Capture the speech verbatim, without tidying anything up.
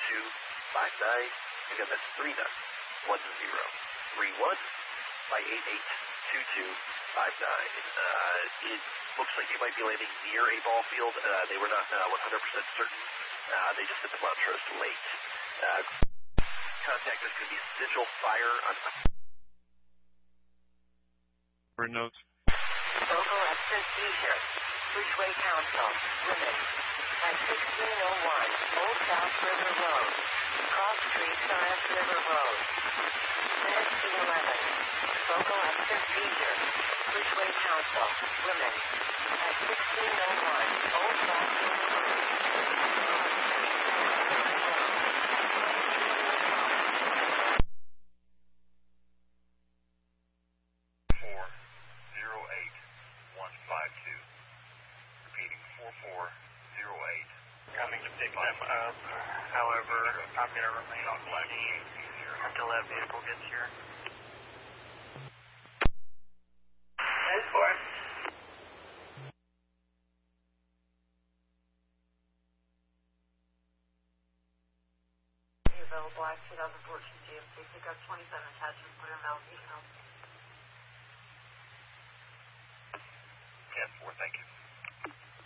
two five nine. Again, that's three nine one zero three one by eight eight two two five nine. Uh, it looks like you might be landing near a ball field. Uh, they were not uh, one hundred percent certain. Uh, they just hit the Montrose late. Uh, contact us could be sigil fire on... Notes. Local exit seizure. Bridgeway Council. Women. At sixteen oh one Old South River Road. Cross Street, Science River Road. Minutes to eleven. Local exit seizure. Bridgeway Council. Women. At sixteen oh one Old South River Road. Coming to pick them up. However, I'm going to remain on scene until that vehicle gets here. ten four. Available Black twenty fourteen G M C pickup twenty-seven attachment put in Valdez. ten four, thank you.